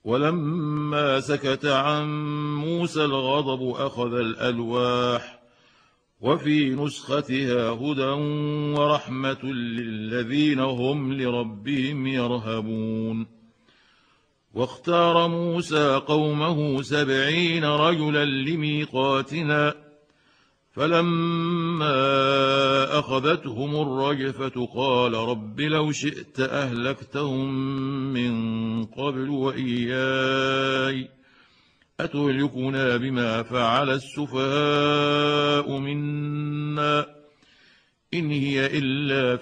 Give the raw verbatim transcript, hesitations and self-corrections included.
ولما سكت عن موسى الغضب أخذ الألواح وفي نسختها هدى ورحمة للذين هم لربهم يرهبون. واختار موسى قومه سبعين رجلا لميقاتنا فلما أخذتهم الرجفة قال رب لو شئت أهلكتهم من قبل وإياي أتهلكنا بما فعل السفهاء منا إن هي إلا